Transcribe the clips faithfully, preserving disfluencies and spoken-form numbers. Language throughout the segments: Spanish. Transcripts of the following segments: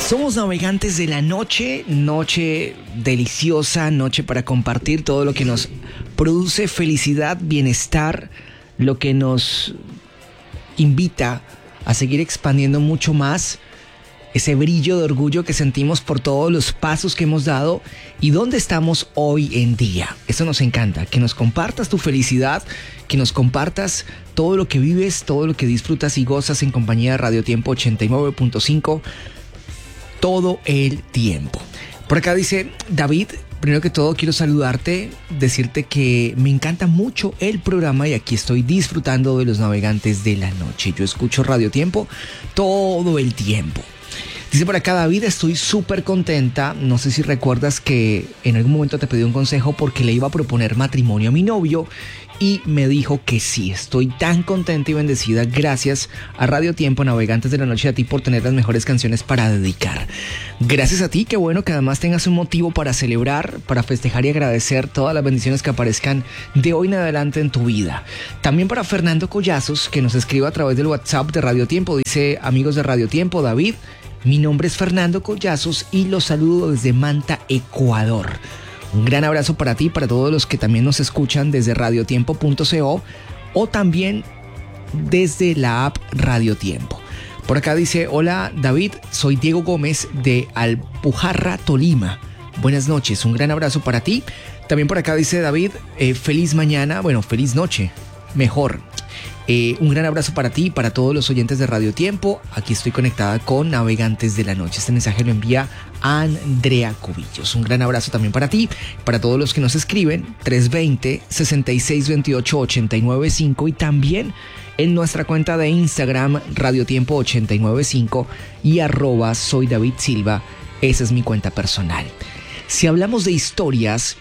Somos navegantes de la noche, noche deliciosa, noche para compartir todo lo que nos produce felicidad, bienestar, lo que nos invita a seguir expandiendo mucho más ese brillo de orgullo que sentimos por todos los pasos que hemos dado y dónde estamos hoy en día. Eso nos encanta, que nos compartas tu felicidad, que nos compartas todo lo que vives, todo lo que disfrutas y gozas en compañía de Radio Tiempo ochenta y nueve punto cinco todo el tiempo. Por acá dice David, primero que todo quiero saludarte, decirte que me encanta mucho el programa y aquí estoy disfrutando de los navegantes de la noche. Yo escucho Radio Tiempo todo el tiempo. Dice por acá David, estoy súper contenta, no sé si recuerdas que en algún momento te pedí un consejo porque le iba a proponer matrimonio a mi novio y me dijo que sí. Estoy tan contenta y bendecida gracias a Radio Tiempo, Navegantes de la Noche, a ti por tener las mejores canciones para dedicar. Gracias a ti, qué bueno que además tengas un motivo para celebrar, para festejar y agradecer todas las bendiciones que aparezcan de hoy en adelante en tu vida. También para Fernando Collazos, que nos escribe a través del WhatsApp de Radio Tiempo, dice: amigos de Radio Tiempo, David, mi nombre es Fernando Collazos y los saludo desde Manta, Ecuador. Un gran abrazo para ti y para todos los que también nos escuchan desde radiotiempo punto co o también desde la app Radio Tiempo. Por acá dice: hola David, soy Diego Gómez de Alpujarra, Tolima. Buenas noches, un gran abrazo para ti. También por acá dice David, eh, feliz mañana, bueno, feliz noche, mejor. Eh, un gran abrazo para ti y para todos los oyentes de Radio Tiempo. Aquí estoy conectada con Navegantes de la Noche. Este mensaje lo envía Andrea Cubillos. Un gran abrazo también para ti, para todos los que nos escriben tres dos cero, seis seis dos ocho, ocho nueve cinco y también en nuestra cuenta de Instagram Radio Tiempo ochenta y nueve cinco y arroba soy David Silva. Esa es mi cuenta personal. Si hablamos de historias,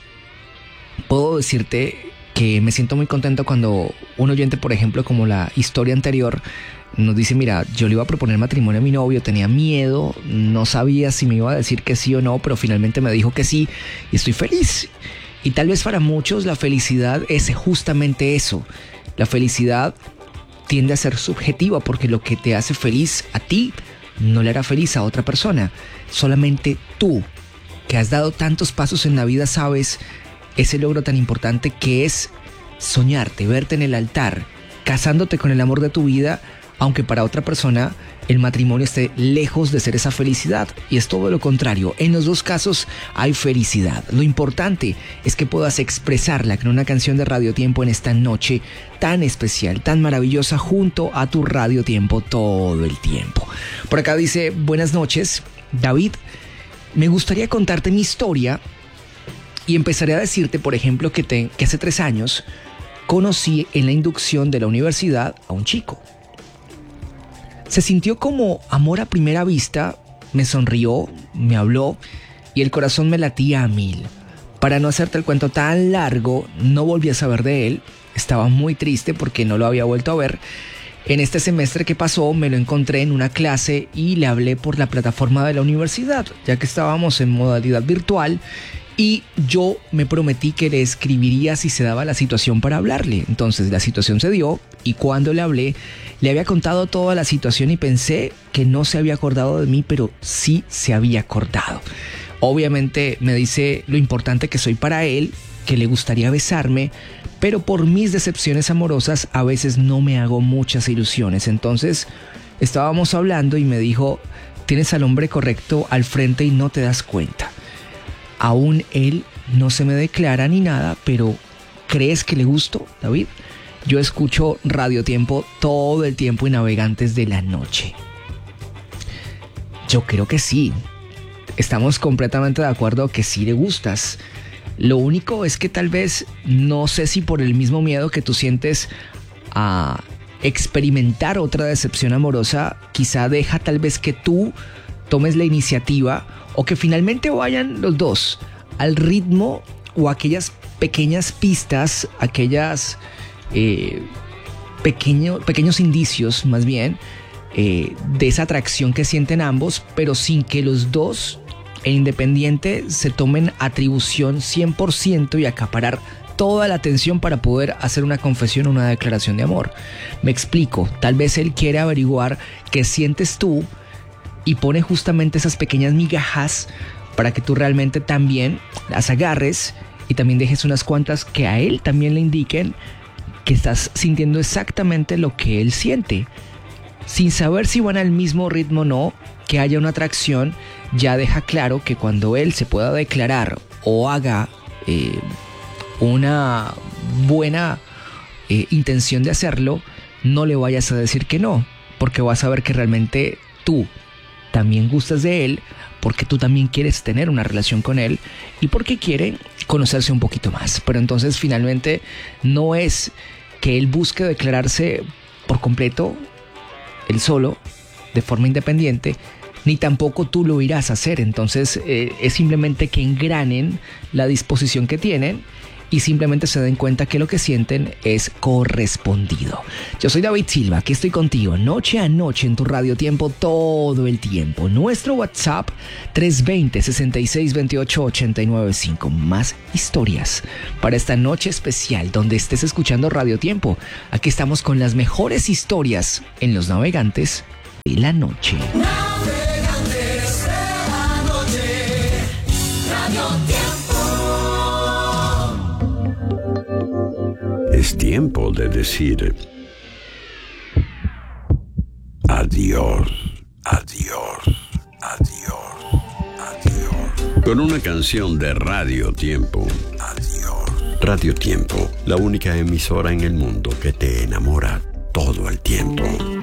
puedo decirte que me siento muy contento cuando un oyente, por ejemplo, como la historia anterior, nos dice: mira, yo le iba a proponer matrimonio a mi novio, tenía miedo, no sabía si me iba a decir que sí o no, pero finalmente me dijo que sí y estoy feliz. Y tal vez para muchos la felicidad es justamente eso. La felicidad tiende a ser subjetiva porque lo que te hace feliz a ti no le hará feliz a otra persona. Solamente tú, que has dado tantos pasos en la vida, sabes ese logro tan importante que es soñarte, verte en el altar, casándote con el amor de tu vida, aunque para otra persona el matrimonio esté lejos de ser esa felicidad. Y es todo lo contrario. En los dos casos hay felicidad. Lo importante es que puedas expresarla con una canción de Radio Tiempo en esta noche tan especial, tan maravillosa, junto a tu Radio Tiempo todo el tiempo. Por acá dice: buenas noches, David, me gustaría contarte mi historia. Y empezaré a decirte, por ejemplo, que, te, que hace tres años conocí en la inducción de la universidad a un chico. Se sintió como amor a primera vista, me sonrió, me habló y el corazón me latía a mil. Para no hacerte el cuento tan largo, no volví a saber de él, estaba muy triste porque no lo había vuelto a ver. En este semestre que pasó me lo encontré en una clase y le hablé por la plataforma de la universidad, ya que estábamos en modalidad virtual. Y yo me prometí que le escribiría si se daba la situación para hablarle. Entonces la situación se dio y cuando le hablé, le había contado toda la situación y pensé que no se había acordado de mí, pero sí se había acordado. Obviamente me dice lo importante que soy para él, que le gustaría besarme, pero por mis decepciones amorosas a veces no me hago muchas ilusiones. Entonces estábamos hablando y me dijo: tienes al hombre correcto al frente y no te das cuenta. Aún él no se me declara ni nada, pero ¿crees que le gusto, David? Yo escucho Radio Tiempo todo el tiempo y Navegantes de la Noche. Yo creo que sí. Estamos completamente de acuerdo que sí le gustas. Lo único es que tal vez, no sé si por el mismo miedo que tú sientes a experimentar otra decepción amorosa, quizá deja tal vez que tú tomes la iniciativa o que finalmente vayan los dos al ritmo o aquellas pequeñas pistas, aquellas eh, pequeño, pequeños indicios más bien eh, de esa atracción que sienten ambos, pero sin que los dos e independiente se tomen atribución cien por ciento y acaparar toda la atención para poder hacer una confesión o una declaración de amor. Me explico, tal vez él quiere averiguar qué sientes tú, y pone justamente esas pequeñas migajas para que tú realmente también las agarres y también dejes unas cuantas que a él también le indiquen que estás sintiendo exactamente lo que él siente. Sin saber si van al mismo ritmo o no, que haya una atracción, ya deja claro que cuando él se pueda declarar o haga eh, una buena eh, intención de hacerlo, no le vayas a decir que no, porque vas a ver que realmente tú también gustas de él, porque tú también quieres tener una relación con él y porque quiere conocerse un poquito más. Pero entonces finalmente no es que él busque declararse por completo, él solo, de forma independiente, ni tampoco tú lo irás a hacer. Entonces eh, es simplemente que engranen la disposición que tienen y simplemente se den cuenta que lo que sienten es correspondido. Yo soy David Silva, aquí estoy contigo noche a noche en tu Radio Tiempo todo el tiempo. Nuestro WhatsApp tres dos cero, seis seis dos ocho, ocho nueve cinco. Más historias para esta noche especial donde estés escuchando Radio Tiempo. Aquí estamos con las mejores historias en Los Navegantes de la Noche. Navegantes de la Noche, Radio Tiempo. Es tiempo de decir adiós, adiós, adiós, adiós. Con una canción de Radio Tiempo. Adiós. Radio Tiempo, la única emisora en el mundo que te enamora todo el tiempo.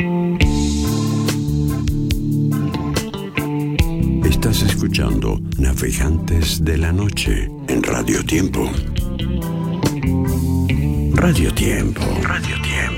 Estás escuchando Navegantes de la Noche en Radio Tiempo. Radio Tiempo. Radio Tiempo.